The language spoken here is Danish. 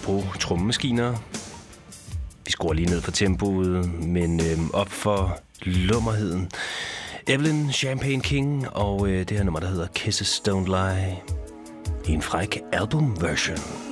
Apropos trommemaskiner. Vi skruer lige ned for tempoet, men op for lummerheden. Evelyn Champagne King og det her nummer, der hedder Kisses Don't Lie. I en fræk album-version.